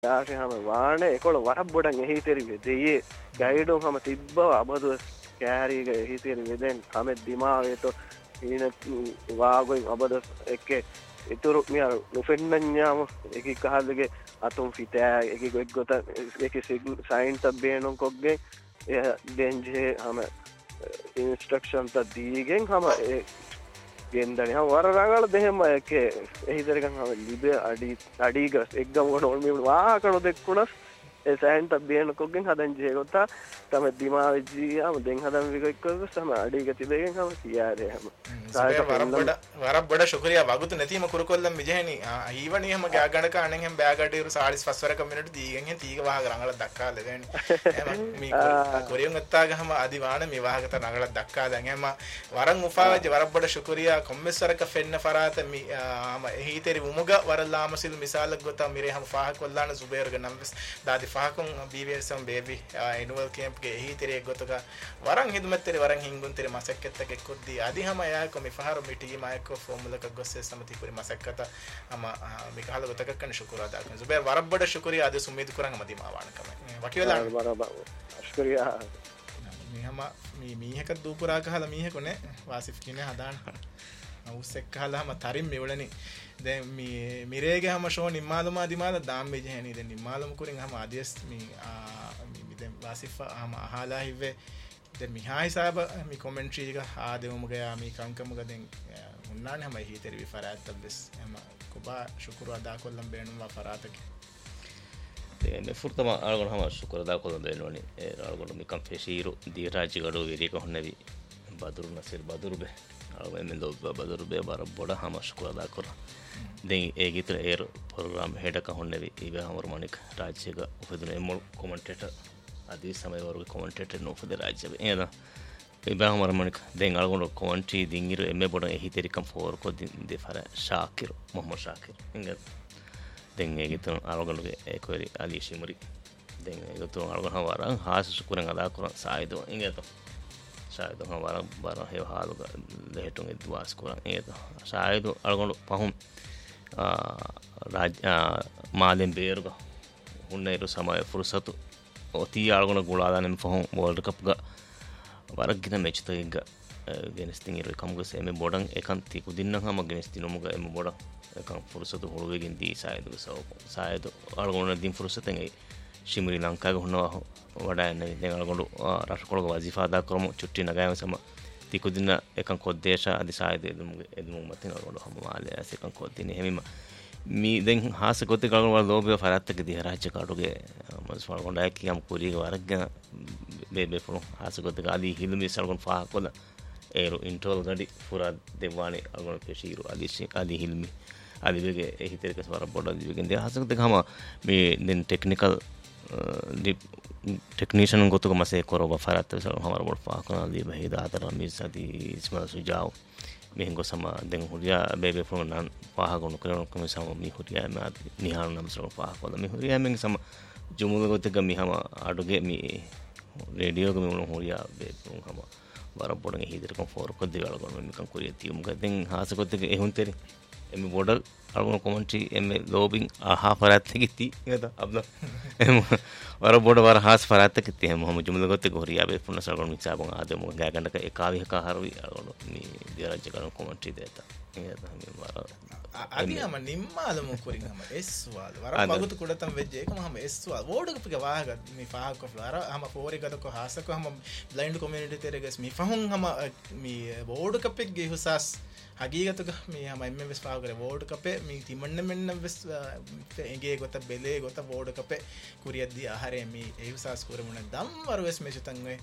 ಯಾಕೆ ಹಮ ವಾಣೆ ಎಕೊಳ ವರಬ್ಬೊಡಂ ಎಹಿತೆರಿ ವೆದೆಯೇ ಗೈಡು ಹಮ ತಿಬ್ಬವ ಅಬದು ಕ್ಯಾರಿಗೆ ಎಹಿತೆರಿ ವೆದೆನ್ ಹಮೆ ದಿಮಾವೇತೋ ඊන වාගොයින් අබද එක්ක ඉතුරු මිය නුෆෙන්නඥාම එකි කහල්ලගේ අතුම් ෆිතෑ එකි ගොක් ගොත එකි සයින්ට බේනුම් කොග්ගේ දෙන්ජේ හම ඉන්ස්ට්‍රක්ෂන් ත දීගෙන් හම ගෙන්දනි හම වර රංගල දෙහෙම එක එහිදරකන් හම ලිබේ අඩීගස් එක්ගම ගොන ඔල්මීම වාකනු දෙක්කුණස් ඒ සයින්ට බේනු කොග්ගෙන් හදන් ජේ ගොතා තම දිමාවෙජීයාම දෙන් හදන් විකෙක්කව සම අඩීගති දෙගෙන් හම කියාරේ හම වරබ්බඩ ශුක්‍රියා වගුතු නැතිම කුරුකොල්ලම් මිජහෙනි ඊවණි හැම ගාගණක අනෙන් හැම බෑගඩිරු 45 වර කමියුනිටි දීගෙන් හෙන් තීග වහ රංගල දක්කා ලෙවෙන් මේ කොරියන් අත්තාගහම අදිවාන මේ වහකට රංගල දක්කා දැන් හැම වරන් උපාවජ වරබ්බඩ ශුක්‍රියා කොම්මෙස්සරක ෆෙන්න ෆරාත මි එහිතෙරි උමුග වරලාම සිල් මිසාලක් ගොත මිරේ හැම ෆාහ කොල්ලාන සුබේර්ග නම් දාදි ෆාහකුන් බීවීඑස්ම් බේබි ඇනුවල් කැම්ප් ගේ එහිතෙරි ගොතක වරන් හිදුමෙත්තෙරි වරන් හින්ගුන් තෙරි මසක්කෙත්තක එක්කොද්දී අදි හැම යා මිෆහරු මිටි මායකෝ ෆෝමුලක ගොස්සේ සමති පුරි මසක්කත අම මිකහල ගොතක කන ශුක්‍රියා දාකන සුබේ වරබ්බඩ ශුක්‍රියා අද සුමීද් කුරන් මදි මාවානකම වටිවලා බරබ ශුක්‍රියා මිහම මීහක දූපුරා කහලා මීහකුනේ වාසිෆ් කිනේ හදාන අවුස්සෙක් කහලාම තරින් මෙවලනි දැන් මේ මිරේගේ හැම ෂෝ නිමාලම දිමාල දාම් මෙජ හැනි දැන් නිමාලම කුරින් හැම ආදියස් මේ දැන් වාසිෆ් හැම අහලා හිවේ දැන් මිහායි සාබ මේ කමෙන්ටරි එක ආදෙමුම ගයා මේ කංකමුග දැන් උන්නානේ හැම හිතේ විෆරාත් තබ්ස් හැම කොබා ශුක්‍ර අදා කොල්ලම් බේනුම් වෆරාතක මේ ෆුර්තම අරගෙන හැම ශුක්‍ර අදා කොල්ලම් බේනෝනි ඒ අරගෙන මේ කම්ෆෙෂීරු දී රාජ්‍ය ගඩෝ විරික හොන්නවි බදුරු නසර් බදුරු බේ අරගෙන මෙන් දොබ බදුරු බේ බර බොඩ හැම ශුක්‍ර අදා කර දැන් ඒ ගිතර ඒර් ප්‍රෝග්‍රෑම් හෙඩක හොන්නවි ඊව හැමර මණික රාජ්‍යක උපදින එමොල් කොමෙන්ටේටර් අදී සමය වර්ග කොමෙන්ටේටර් නොෆද රාජ්‍ය එන ඉබ්‍රාහිම් අරමනික දැන් අලගොන කොමෙන්ටි දින්ගිර එමෙ බොඩ එහිතරිකම් ෆෝර් කො දෙෆර ශාකිර් මොහම්මද් ශාකිර් ඉංග දැන් ඒගිතන අලගොනගේ ඒකෝරි අලි ශිමරි දැන් ඒගොතන අලගොන වරන් හාස සුකුරන් අදා කරන සායිදෝ ඉංගත සායිදෝ වරන් බර හේව හාලුක ලෙහෙටුන් එද්වාස් කරන් ඒත සායිදෝ අලගොන පහුම් රාජ මාලෙන් බේරුග උන්නේරු සමය ෆුර්සතු ඔතී අලගොන ගුලාදානෙන් පහුම් වර්ල්ඩ් කප් ග වරක්ගින මැච් තෙග ගෙනස්තින් ඉර කමුගස එමෙ බොඩන් එකන්ති කුදින්නහම ගෙනස්ති නොමුග එමෙ බොඩන් එකන් ෆුර්සතු හොරුවෙකින් දී සායදු සායදු අලගොන දින් ෆුර්සතෙන් ඒ ශිමරි ලංකාග හොනවා වඩා එන්නේ දැන් අලගොන රාෂ්ට්‍රකොලක වජිෆා දා කරමු චුට්ටි නගායම සම තිකුදින්න එකන් කොද්දේශ අදි සායදු එදුමු මතින අලගොන හම මාලේ එකන් කොද්දිනේ හැමිම මී දැන් හාස කොත්තේ කලගොන වල ලෝබේ ෆරාත්තක දී රාජ්‍ය කාඩුගේ මස්වල ගොඩයි කියම් කුරියක වරක්ගෙන බේබේ ෆොන ආසගොත ගාදී හිලුමි සල්ගොන් ෆා කොල ඒරු ඉන්ටෝල් ගඩි පුරා දෙවානි අගොන පෙෂීරු ආදී හිලුමි ආදී වෙගේ එහිතරක සවර බොඩ දිවෙන් දෙ ආසගොත ගම මේ දෙන් ටෙක්නිකල් ටෙක්නීෂියන් ගොතක මසේ කරව ෆරාත් සල් හමර බොඩ ෆා කොන දී බහිදා අතර මිසදී ඉස්මා සුජාව මෙහෙන්ගො සම දෙන් හුරියා බේබේ ෆොන නන් පහ ගොන කරන කොම සම මි හුරියා මා නිහාන නම් සල් පහ කොල මි හුරියා මෙන් සම ජුමුග ගොතක මිහම අඩුගේ මේ ರೇಡಿಯೋಗೆ ಮೇವು ಹೋರಿಯಾ ಬೇಕು ಹಮ ಬರ ಬೊಡಂಗೆ ಹಿದಿರಕಂ ಫೋರ್ ಕೊದ್ದಿ ಅಳಗೊಂಡು ಮಿಕಂ ಕುರಿಯ ತಿಯುಮ್ ಗದೆಂ ಹಾಸ ಕೊದ್ದಿಗೆ ಎಹುಂತೆರಿ ಎಮಿ ಬೊಡಲ್ ಅಳಗೊಂಡು ಕೊಮಂಟಿ ಎಮೆ ಲೋಬಿಂಗ್ ಆಹಾ ಫರಾತ್ ಗಿತ್ತಿ ಗದ ಅಬ್ಲ ಎಮ ವರ ಬೊಡ ವರ ಹಾಸ ಫರಾತ್ ಗಿತ್ತಿ ಎಮ ಹಮ ಜುಮಲ ಗೊತ್ತೆ ಹೋರಿಯಾ ಬೆ ಪುನ ಸಳಗೊಂಡು ಮಿಚಾಬಂ ಆದೆ ಮು ಗಾಗಂಡಕ ಏಕಾವಿ ಹಕ ಹರವಿ ಅಳಗೊಂಡು ಮಿ ದಿರಾಜ್ಯ ಕರಂ ಕೊಮಂಟಿ ದೇತ ಇಂಗದ ಹಮ ವರ අදිහම නිම්මාලම කුරින් හම එස්වාල් වර මගුතු කුඩතම් වෙජ් එකම හම එස්වාල් වෝඩක පික වාහග මේ ෆාහක ෆ්ලාර හම ෆෝරි ගදක හාසක හම බ්ලයින්ඩ් කමියුනිටි තෙරගස් මේ ෆහුන් හම මේ වෝඩක පික ගේ හුසස් හගීගතක මේ හම එම්එස් ෆාහකර වෝඩක පෙ මේ තිමන්න මෙන්න වෙස් එගේ ගොත බෙලේ ගොත වෝඩක පෙ කුරියද්දී ආහාරේ මේ ඒ හුසස් කුරමුණ දම් වර වෙස් මෙෂතන් වේ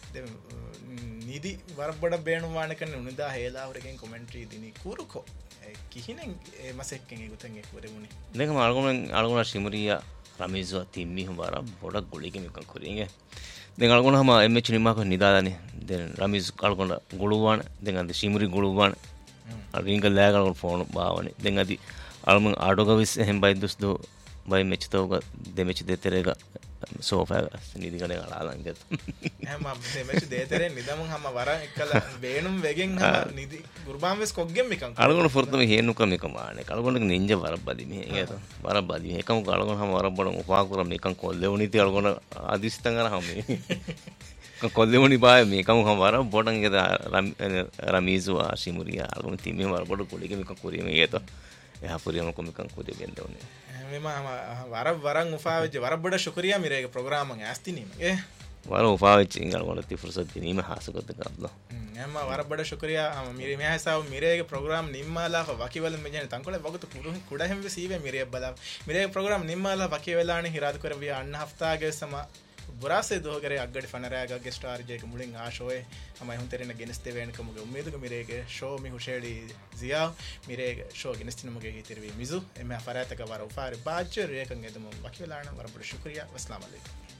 නිදි වරබඩ බේණු වානකන උනදා හේලා හොරගෙන් කමෙන්ටරි දිනි කුරුකෝ කිහිනෙන් මසෙක්කෙන් ගුතන් එක්වරමුණි දෙක අලගොන ශිමරියා රමේස්වා තිම්මි හොබාර බොඩක් ගොලිගෙ මිකන් කුරින්ගේ දෙක අලගොන හම එම්එච් නිමාක නිදාදානේ දෙන රමේස් අලගොන ගොළුවාන දෙක අද ශිමරි ගොළුවාන රින්ග ලෑග අලගොන ෆෝන් බාවනේ දෙක අදි අලම ආඩෝගවිස් එහෙම් බයිදුස් දෝ බයි මෙච්චතෝග දෙමෙච්ච දෙතරේක සෝෆා නිදිගනේ අලාලංගත එහෙම දෙමෙච්ච දෙතරේ නිදමන් හැම වරන් එක්කලා වේනුම් වෙගෙන් හැම නිදි ගුරුබාම් වෙස් කොග්ගෙම් මිකන් අලගොන ෆොර්තම හේනු කම කමානේ කලගොන නින්ජ වරබ්බදි මේ ඒත වරබ්බදි එකම කලගොන හැම වරබ්බඩ උපා කරම් නිකන් කොල්ලෙවුනිති අලගොන ආදිස්තන් අර හැම කොල්ලෙවුනි බාය මේකම හැම වරබ්බඩන් ගෙද රමීසු ආශිමුරියා අලගොන තිමේ වරබ්බඩ කොලිගෙ මිකන් කුරිය මේ ඒත එහා පුරියම කොමිකන් කුරිය බෙන්දෝනේ වරන් උපාවෙච්ච වරබ්බඩ ශුක්‍රියා මිරේගේ ප්‍රෝග්‍රෑම් එක ඇස්තිනීම ඒ වර උපාවෙච්ච ඉංගල් ති ෆුර්සත් දිනීම හාසකොත් කරලා එම වරබ්බඩ ශුක්‍රියා මිරේ මෙහසාව මිරේගේ ප්‍රෝග්‍රෑම් නිම්මාලා වකිවල මෙජන තංකොල වගතු කුඩහෙම් සීවේ මිරේ බලා මිරේ ප්‍රෝග්‍රෑම් නිම්මාලා වකිවලානේ හිරාද කරවිය අන්න හෆ්තාගේ සම බුරාසේ දෝගරේ අග්ගඩි ෆනරයාගේ ස්ටාර් ජේක මුලින් ආශෝයේ අමයි හුන්තරෙන ගෙනස්තේ වෙනකමුගේ උම්මේදුක මිරේගේ ෂෝ මි හුෂේඩි ziya මිරේගේ ෂෝ ගෙනස්තිනමුගේ හිතිරවි මිසු එමෙ ෆරාතක වර උපාරි බාජ්ජර් ඒකන් එදම වකිවලාන වරබ්බඩ ශුක්‍රියා වස්ලාම අලයිකුම්